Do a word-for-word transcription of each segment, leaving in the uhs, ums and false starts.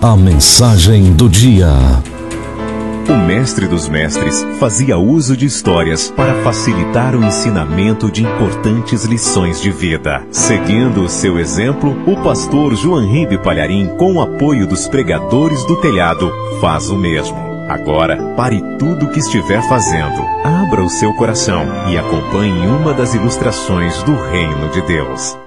A mensagem do dia. O mestre dos mestres fazia uso de histórias para facilitar o ensinamento de importantes lições de vida. Seguindo o seu exemplo, o pastor João Ribe Palharim, com o apoio dos pregadores do telhado, faz o mesmo. Agora, pare tudo o que estiver fazendo, abra o seu coração e acompanhe uma das ilustrações do Reino de Deus.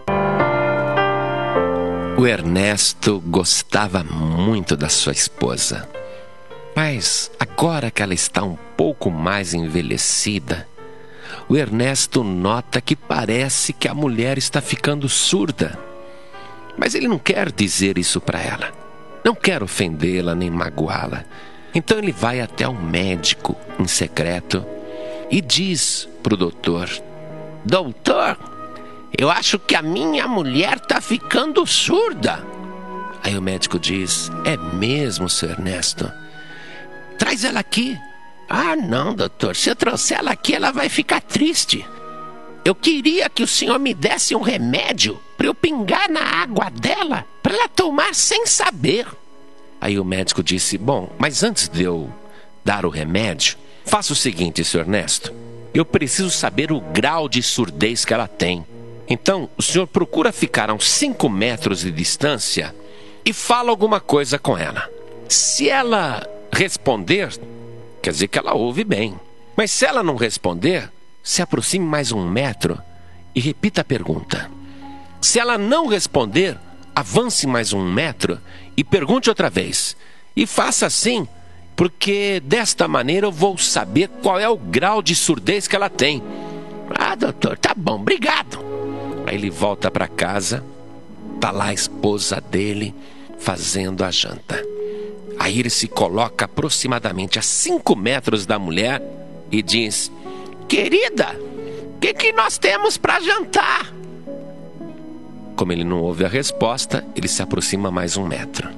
O Ernesto gostava muito da sua esposa. Mas agora que ela está um pouco mais envelhecida, o Ernesto nota que parece que a mulher está ficando surda. Mas ele não quer dizer isso para ela. Não quer ofendê-la nem magoá-la. Então ele vai até o médico em secreto e diz para o doutor: Doutor, eu acho que a minha mulher está ficando surda. Aí o médico diz: É mesmo, seu Ernesto? Traz ela aqui. Ah, não, doutor. Se eu trouxer ela aqui, ela vai ficar triste. Eu queria que o senhor me desse um remédio para eu pingar na água dela, para ela tomar sem saber. Aí o médico disse: Bom, mas antes de eu dar o remédio, faça o seguinte, senhor Ernesto. Eu preciso saber o grau de surdez que ela tem. Então, o senhor procura ficar a uns cinco metros de distância e fala alguma coisa com ela. Se ela responder, quer dizer que ela ouve bem. Mas se ela não responder, se aproxime mais um metro e repita a pergunta. Se ela não responder, avance mais um metro e pergunte outra vez. E faça assim, porque desta maneira eu vou saber qual é o grau de surdez que ela tem. Ah, doutor, tá bom, obrigado. Aí ele volta para casa, tá lá a esposa dele fazendo a janta. Aí ele se coloca aproximadamente a cinco metros da mulher e diz: Querida, o que, que nós temos para jantar? Como ele não ouve a resposta, ele se aproxima mais um metro.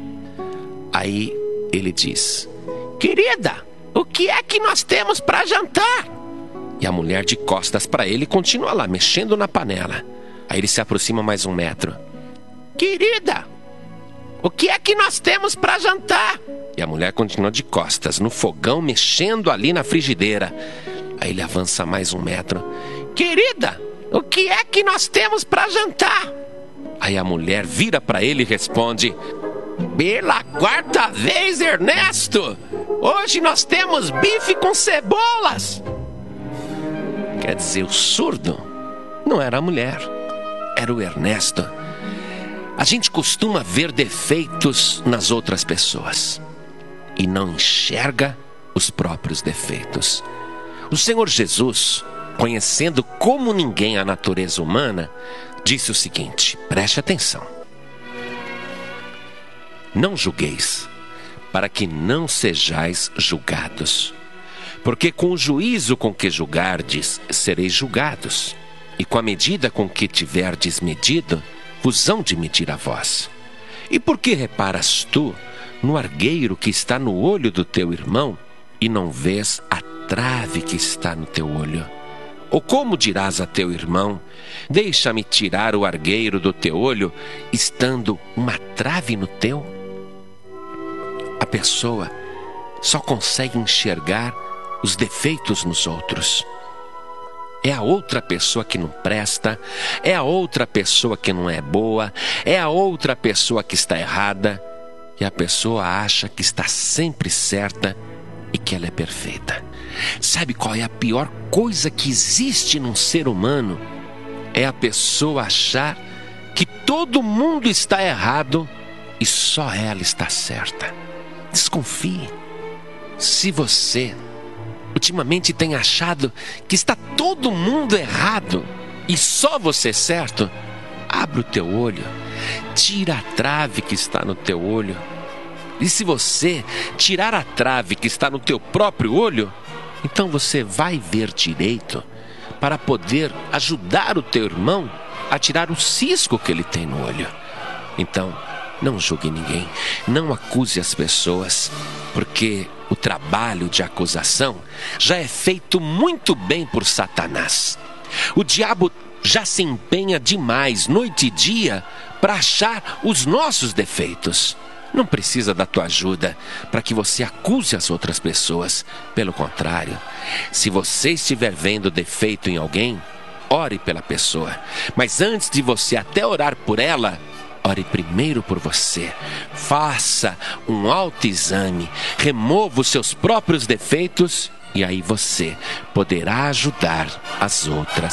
Aí ele diz: Querida, o que é que nós temos para jantar? E a mulher de costas para ele continua lá, mexendo na panela. Aí ele se aproxima mais um metro. Querida, o que é que nós temos para jantar? E a mulher continua de costas, no fogão, mexendo ali na frigideira. Aí ele avança mais um metro. Querida, o que é que nós temos para jantar? Aí a mulher vira para ele e responde: Pela quarta vez, Ernesto, hoje nós temos bife com cebolas. Quer dizer, o surdo não era a mulher, era o Ernesto. A gente costuma ver defeitos nas outras pessoas e não enxerga os próprios defeitos. O Senhor Jesus, conhecendo como ninguém a natureza humana, disse o seguinte: preste atenção. Não julgueis, para que não sejais julgados. Porque com o juízo com que julgardes, sereis julgados. E com a medida com que tiverdes medido, vos hão de medir a vós. E por que reparas tu no argueiro que está no olho do teu irmão, e não vês a trave que está no teu olho? Ou como dirás a teu irmão: deixa-me tirar o argueiro do teu olho, estando uma trave no teu? A pessoa só consegue enxergar os defeitos nos outros. É a outra pessoa que não presta, é a outra pessoa que não é boa, é a outra pessoa que está errada, e a pessoa acha que está sempre certa e que ela é perfeita. Sabe qual é a pior coisa que existe num ser humano? É a pessoa achar que todo mundo está errado e só ela está certa. Desconfie. Se você ultimamente tem achado que está todo mundo errado e só você certo, abre o teu olho, tira a trave que está no teu olho. E se você tirar a trave que está no teu próprio olho, então você vai ver direito para poder ajudar o teu irmão a tirar o cisco que ele tem no olho. Então, não julgue ninguém, não acuse as pessoas, porque o trabalho de acusação já é feito muito bem por Satanás. O diabo já se empenha demais, noite e dia, para achar os nossos defeitos. não precisa da tua ajuda para que você acuse as outras pessoas. Pelo contrário, se você estiver vendo defeito em alguém, ore pela pessoa. Mas antes de você até orar por ela, ore primeiro por você. Faça um autoexame, remova os seus próprios defeitos e aí você poderá ajudar as outras